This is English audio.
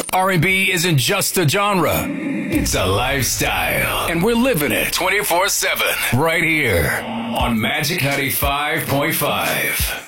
R&B isn't just a genre. It's a lifestyle. And we're living it 24/7 right here on Magic 95.5.